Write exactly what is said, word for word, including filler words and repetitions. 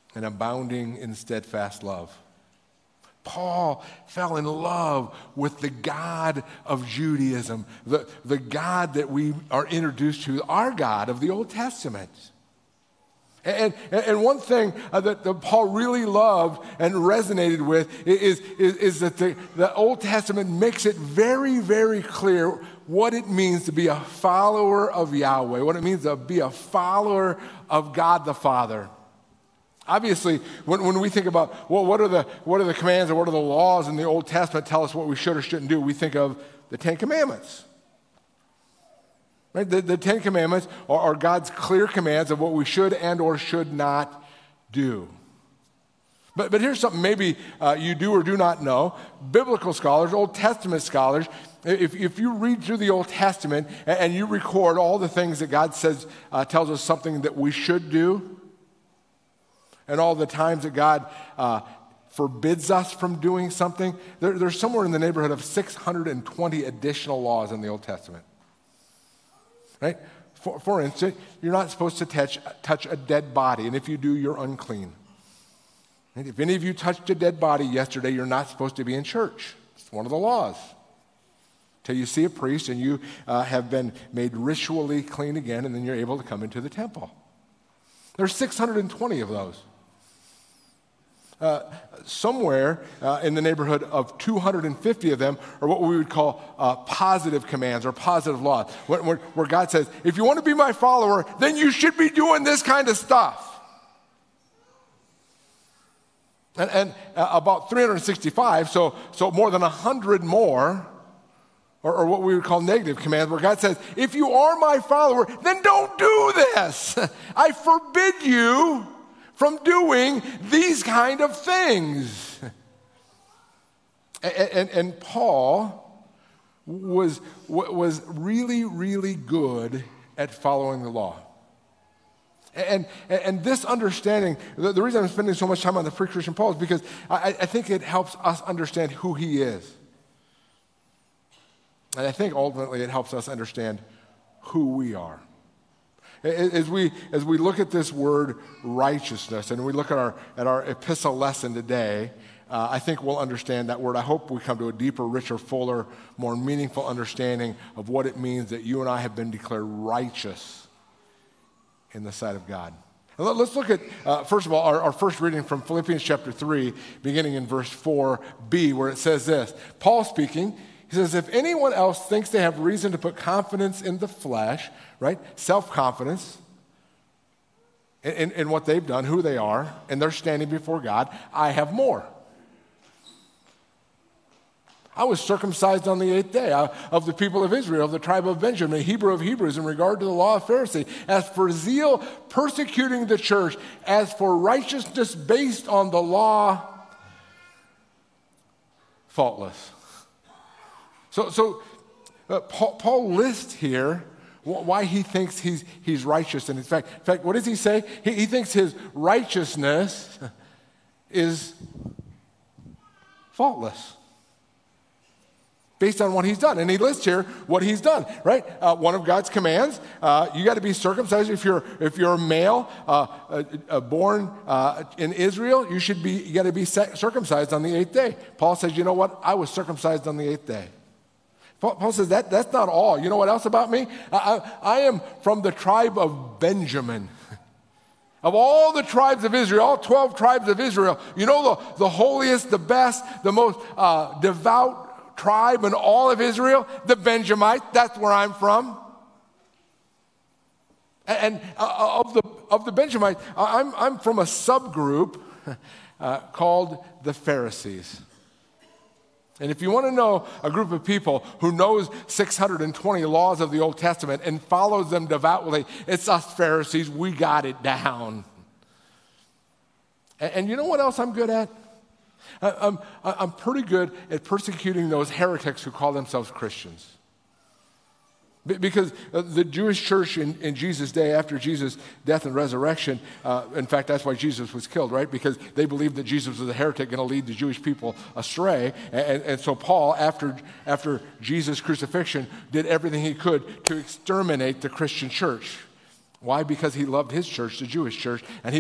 and abounding in steadfast love. Paul fell in love with the God of Judaism, the, the God that we are introduced to, our God of the Old Testament. And, and, and one thing uh, that, that Paul really loved and resonated with is, is, is that the, the Old Testament makes it very, very clear what it means to be a follower of Yahweh, what it means to be a follower of God the Father. Obviously, when, when we think about, well, what are the what are the commands or what are the laws in the Old Testament tell us what we should or shouldn't do, we think of the Ten Commandments. Right? The, the Ten Commandments are, are God's clear commands of what we should and or should not do. But, but here's something maybe uh, you do or do not know. Biblical scholars, Old Testament scholars, if, if you read through the Old Testament and, and you record all the things that God says, uh, tells us something that we should do, and all the times that God uh, forbids us from doing something, there, there's somewhere in the neighborhood of six hundred twenty additional laws in the Old Testament. Right? For, for instance, you're not supposed to touch, touch a dead body, and if you do, you're unclean. Right? If any of you touched a dead body yesterday, you're not supposed to be in church. It's one of the laws. Till you see a priest and you uh, have been made ritually clean again, and then you're able to come into the temple. There's six hundred twenty of those. Uh, somewhere uh, in the neighborhood of two hundred fifty of them are what we would call uh, positive commands or positive laws, where, where, where God says, if you want to be my follower, then you should be doing this kind of stuff. And, and uh, about three hundred sixty-five, so, so more than one hundred more, or, or what we would call negative commands, where God says, if you are my follower, then don't do this. I forbid you from doing these kind of things. And, and, and Paul was, was really, really good at following the law. And, and this understanding, the, the reason I'm spending so much time on the pre-Christian Paul is because I, I think it helps us understand who he is. And I think ultimately it helps us understand who we are. As we, as we look at this word righteousness and we look at our, at our epistle lesson today, uh, I think we'll understand that word. I hope we come to a deeper, richer, fuller, more meaningful understanding of what it means that you and I have been declared righteous in the sight of God. Let's look at, uh, first of all, our, our first reading from Philippians chapter three, beginning in verse four b, where it says this. Paul speaking, he says, if anyone else thinks they have reason to put confidence in the flesh, right, self-confidence in, in, in what they've done, who they are, and they're standing before God, I have more. I was circumcised on the eighth day of the people of Israel, of the tribe of Benjamin, Hebrew of Hebrews, in regard to the law of Pharisee. As for zeal, persecuting the church. As for righteousness based on the law, faultless. So, so uh, Paul, Paul lists here why he thinks he's, he's righteous. And in fact, in fact, what does he say? He, he thinks his righteousness is faultless, based on what he's done. And he lists here what he's done, right? Uh, one of God's commands, uh, you got to be circumcised. If you're if you're a male uh, uh, uh, born uh, in Israel, you should be, you got to be circumcised on the eighth day. Paul says, you know what? I was circumcised on the eighth day. Paul, Paul says, that that's not all. You know what else about me? I, I, I am from the tribe of Benjamin. Of all the tribes of Israel, all twelve tribes of Israel, you know the, the holiest, the best, the most uh, devout tribe in all of Israel? The Benjamites. That's where I'm from. And, and uh, of the of the Benjamites, I'm I'm from a subgroup uh, called the Pharisees. And if you want to know a group of people who knows six hundred twenty laws of the Old Testament and follows them devoutly, it's us Pharisees. We got it down. And, and you know what else I'm good at? I, I'm, I'm pretty good at persecuting those heretics who call themselves Christians. Because the Jewish church in, in Jesus' day, after Jesus' death and resurrection, uh, in fact, that's why Jesus was killed, right? Because they believed that Jesus was a heretic going to lead the Jewish people astray. And, and so Paul, after, after Jesus' crucifixion, did everything he could to exterminate the Christian church. Why? Because he loved his church, the Jewish church, and he